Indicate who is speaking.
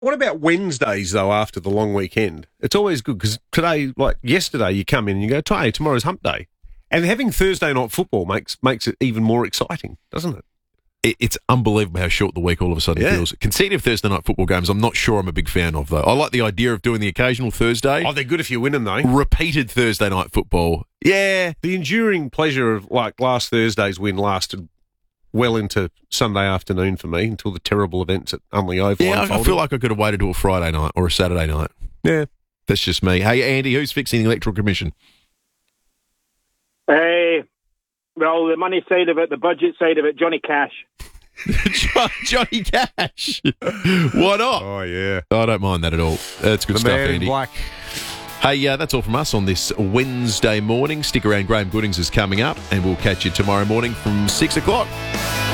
Speaker 1: What about Wednesdays, though, after the long weekend? It's always good because today, like yesterday, you come in and you go, hey, tomorrow's hump day. And having Thursday night football makes it even more exciting, doesn't it?
Speaker 2: It's unbelievable how short the week all of a sudden feels. Consecutive Thursday night football games, I'm not sure I'm a big fan of, though. I like the idea of doing the occasional Thursday.
Speaker 1: Oh, they're good if you win them, though.
Speaker 2: Repeated Thursday night football. Yeah.
Speaker 1: The enduring pleasure of, like, last Thursday's win lasted well into Sunday afternoon for me until the terrible events at Unley Oval unfolded.
Speaker 2: I feel like I could have waited till a Friday night or a Saturday night.
Speaker 1: Yeah.
Speaker 2: That's just me. Hey, Andy, who's fixing the Electoral Commission?
Speaker 3: Hey, well, the money side of it, the budget side of it, Johnny Cash.
Speaker 2: Johnny Cash. Why not?
Speaker 1: Oh, yeah.
Speaker 2: I don't mind that at all. That's good stuff,
Speaker 1: Man in
Speaker 2: Andy.
Speaker 1: Black.
Speaker 2: Hey, that's all from us on this Wednesday morning. Stick around, Graham Goodings is coming up, and we'll catch you tomorrow morning from 6 o'clock.